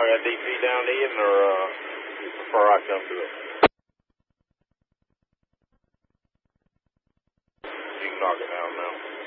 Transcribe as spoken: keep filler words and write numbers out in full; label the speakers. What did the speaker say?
Speaker 1: that D P down to Eden, or uh, you prefer I come to it? You can knock it down now.